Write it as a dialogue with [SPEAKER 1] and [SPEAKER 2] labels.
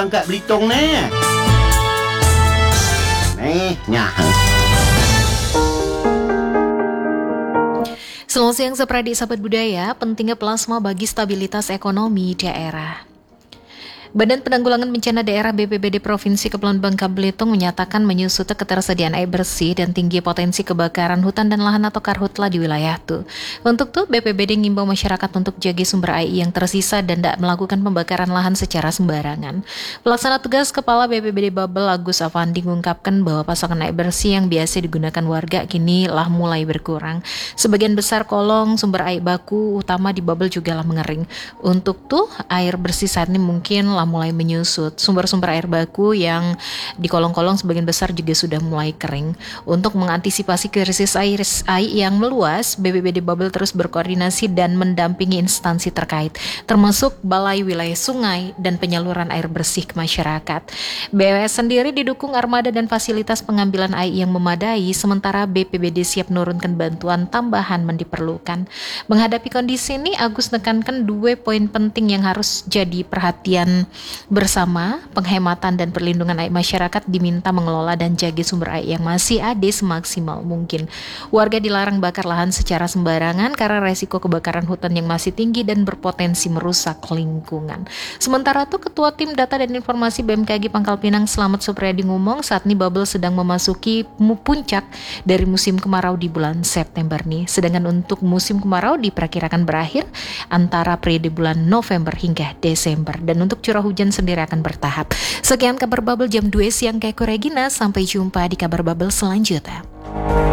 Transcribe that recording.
[SPEAKER 1] Angkat Belitung ni. Nyah.
[SPEAKER 2] Selamat siang Sepradi Sahabat Budaya, pentingnya plasma bagi stabilitas ekonomi daerah. Badan Penanggulangan Bencana Daerah BPBD Provinsi Kepulauan Bangka Belitung menyatakan menyusutnya ketersediaan air bersih dan tinggi potensi kebakaran hutan dan lahan atau karhutla di wilayah itu. Untuk itu, BPBD ngimbau masyarakat untuk jaga sumber air yang tersisa dan tidak melakukan pembakaran lahan secara sembarangan. Pelaksana tugas Kepala BPBD Babel Agus Afandi mengungkapkan bahwa pasokan air bersih yang biasa digunakan warga kini lah mulai berkurang. Sebagian besar kolong sumber air baku utama di Babel juga lah mengering. Untuk tuh air bersih saat ini mungkin mulai menyusut. Sumber-sumber air baku yang di kolong-kolong sebagian besar juga sudah mulai kering. Untuk mengantisipasi krisis air yang meluas, BPBD Babel terus berkoordinasi dan mendampingi instansi terkait, termasuk Balai Wilayah Sungai dan penyaluran air bersih ke masyarakat. BWS sendiri didukung armada dan fasilitas pengambilan air yang memadai, sementara BPBD siap menurunkan bantuan tambahan diperlukan. Menghadapi kondisi ini, Agus menekankan 2 poin penting yang harus jadi perhatian bersama. Penghematan dan perlindungan air. Masyarakat diminta mengelola dan jaga sumber air yang masih ada semaksimal mungkin. Warga dilarang bakar lahan secara sembarangan karena resiko kebakaran hutan yang masih tinggi dan berpotensi merusak lingkungan. Sementara itu, Ketua Tim Data dan Informasi BMKG Pangkal Pinang Slamet Supriyadi ngomong saat ini Babel sedang memasuki puncak dari musim kemarau di bulan September nih. Sedangkan untuk musim kemarau diperkirakan berakhir antara periode bulan November hingga Desember. Dan untuk curah hujan sendiri akan bertahap. Sekian kabar Babel jam 2 siang, Keiko Regina. Sampai jumpa di kabar Babel selanjutnya.